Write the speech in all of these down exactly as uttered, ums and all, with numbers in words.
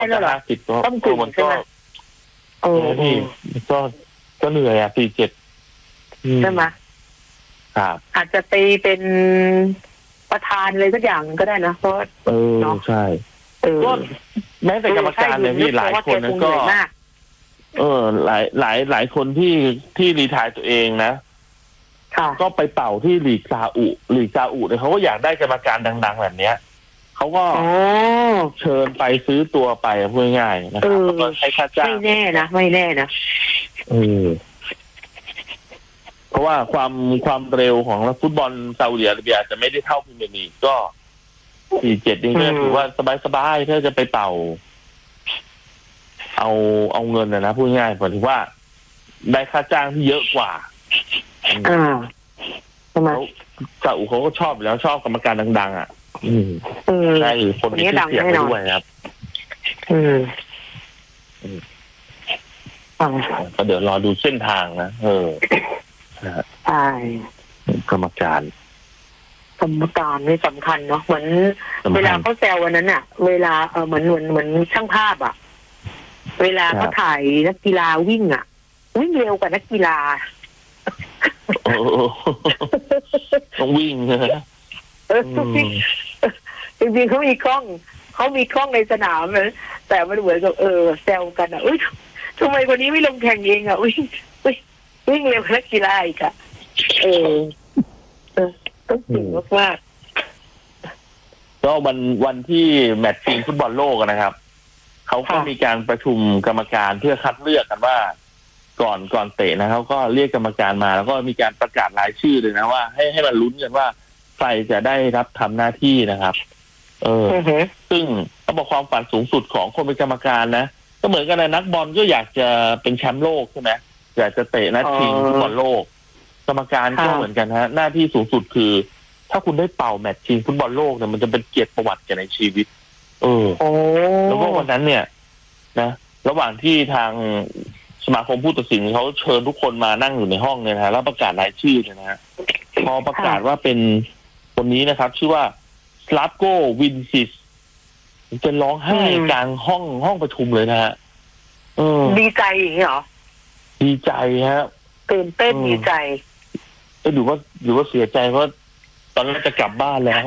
แล้วเหรอสิบก็ต้องถึงมันก็โอ้พี่ก็ก็เหนื่อยอ่ะสี่เจ็ดใช่ไหมครับอาจจะไปเป็นประธานเลยสักอย่างก็ได้นะเพราะเออใช่ก็แม้แต่กรรมการเนี่ยพี่หลายคนนั้นก็เออหลายหลายหลายคนที่ที่รีไทร์ตัวเองนะก็ไปเป่าที่ลีกซาอุลีกซาอุเนี่ยเขาก็อยากได้กรรมการดังๆแบบเนี้ยเขาก็เชิญไปซื้อตัวไปพูดง่ายๆนะครับแล้วก็ให้ค่าจ้างไม่แน่นะไม่แน่นะเออเพราะว่าความความเร็วของฟุตบอลซาอุดิอาระเบียจะไม่ได้เท่าพรีเมียร์ลีกก็สี่เจ็ดนี่ก็ถือว่าสบายๆถ้าจะไปเป่าเอาเอาเงินนะนะพูดง่ายๆหมายถึงว่าได้ค่าจ้างที่เยอะกว่าอ่าทำไมซาอุเขาก็ชอบแล้วชอบกรรมการดังๆอ่ะอืมใช่คนนี้ชื่อเสียงไปด้วยครับอืมก็เดี๋ยวรอดูเส้นทางนะเออใช่กรรมการกรรมการนี่สำคัญเนาะเหมือนเวลาเขาแซววันนั้นอ่ะเวลาเออเหมือนเหมือนเหมือนช่างภาพอ่ะเวลาเขาถ่ายนักกีฬาวิ่งอ่ะวิ่งเร็วกว่านักกีฬาต้องวิ่งนะจริงๆเขามีกล้องเขามีกล้องในสนามเลยแต่มันเหมือนกับเออแซวกันอ่ะอุ้ยทำไมคนนี้ไม่ลงแข่งเองอ่ะวิ่งวิ่งเร็วนักกีฬาอีกอ่ะเออต้องถึงมากๆก็วันวันที่แมตช์ชิงฟุตบอลโลกนะครับเขาก็มีการประชุมกรรมการเพื่อคัดเลือกกันว่าก่อนก่อนเตะนะเขาก็เรียกกรรมการมาแล้วก็มีการประกาศรายชื่อเลยนะว่าให้ให้มันลุ้นกันว่าใครจะได้รับทำหน้าที่นะครับเออ uh-huh. ซึ่งเขาบอกความฝันสูงสุดของคนเป็นกรรมการนะก็เหมือนกันนะนักบอลก็อยากจะเป็นแชมป์โลกใช่ไหมอยากจะเตะนัดชิงฟุตบอลโลกกรรมการก็เหมือนกันฮะหน้าที่สูงสุดคือถ้าคุณได้เป่าแมตช์ชิงฟุตบอลโลกเนี่ยมันจะเป็นเกียรติประวัติแก่ในชีวิตเออแล้วก็วันนั้นเนี่ยนะระหว่างที่ทางสมาคมผู้ตัดสินเขาเชิญทุกคนมานั่งอยู่ในห้องเนี่ยนะฮะแล้วประกาศรายชื่อเนี่ยนะฮะพอประกาศว่าเป็นคนนี้นะครับชื่อว่าสลาฟโกวินซิสจะร้องไห้กลางห้องห้องประชุมเลยนะฮะดีใจอย่างนี้เหรอดีใจฮะตื่นเต้นดีใจก็ดูว่าดูว่าเสียใจเพราะตอนแรกจะกลับบ้านแล้ว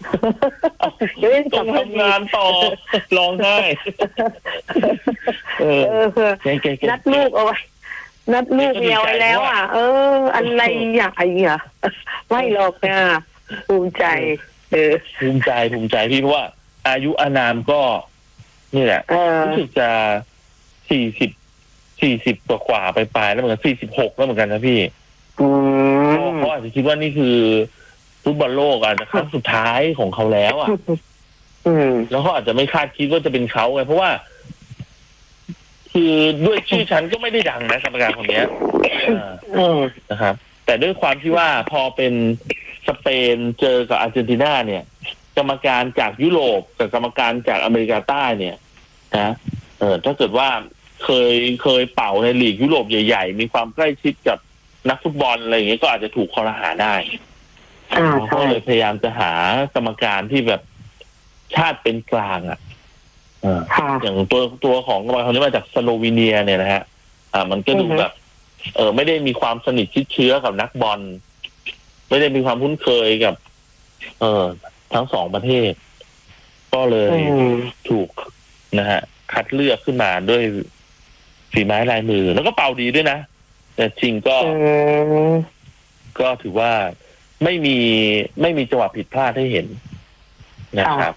ต้องทำงานต่อร้องไห้เออนัดลูกเอาไว้นัดลูกเมียไว้แล้วอ่ะเอออะไรอย่างไรอ่ะไม่หรอกนะภูมิใจเออภูมิใจภูมิใจพี่เพราะว่าอายุอานามก็นี่แหละรู้สึกจะสี่สิบสี่สิบกว่ากว่าไปปลายแล้วเหมือนกันสี่สิบหกแล้วเหมือนกันนะพี่เขาอาจจะคิดว่านี่คือฟุตบอลโลกอาจจะครั้งสุดท้ายของเขาแล้วอ่ะแล้วเขาอาจจะไม่คาดคิดว่าจะเป็นเขาไงเพราะว่าคือด้วยชื่อฉันก็ไม่ได้ดังนะกรรมการคนนี้นะครับแต่ด้วยความที่ว่าพอเป็นสเปนเจอกับอาร์เจนตินาเนี่ยกรรมการจากยุโรปกับกรรมการจากอเมริกาใต้เนี่ยนะเออถ้าเกิดว่าเคยเคยเป่าในลีกยุโรปใหญ่ๆมีความใกล้ชิดกับนักฟุตบอลอะไรอย่างเงี้ยก็อาจจะถูกคอรหาได้ก็เลยพยายามจะหากรรมการที่แบบชาติเป็นกลางอ่ะอย่างตัวตัวของกรรมการคนนี้มาจากสโลวีเนียเนี่ยนะฮะอ่ามันก็ดูแบบเออไม่ได้มีความสนิทชิดเชื้อกับนักบอลไม่ได้มีความคุ้นเคยกับเออทั้งสองประเทศก็เลยถูกนะฮะคัดเลือกขึ้นมาด้วยฝีไม้ลายมือแล้วก็เป่าดีด้วยนะแต่จริงก็ก็ถือว่าไม่มีไม่มีจังหวะผิดพลาดให้เห็นนะครับ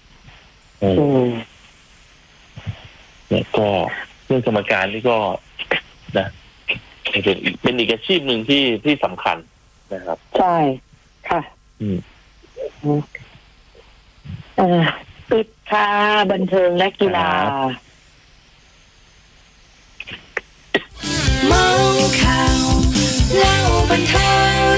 แล้วก็เรื่องกรรมการนี่ก็นะเป็นเป็นอีกอาชีพหนึ่งที่ที่สำคัญนะครับใช่ค่ะอืมอ่าปิดค่ะบันเทิงและกีฬาเมาข่าวเล่าบันเทิง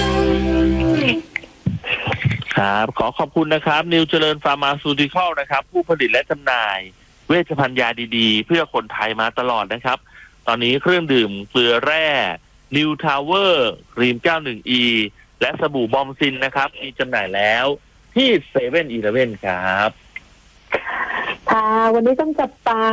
ครับขอขอบคุณนะครับนิวเจริญฟาร์มาซูติคอลนะครับผู้ผลิตและจำหน่ายเวชภัณฑ์ยาดีๆเพื่อคนไทยมาตลอดนะครับตอนนี้เครื่องดื่มเกลือแร่นิวทาวเวอร์รีม เก้าสิบเอ็ด อี และสบู่บอมซินนะครับมีจำหน่ายแล้วที่เซเว่นอีเลฟเว่นครับทค่ะวันนี้ต้องจับตา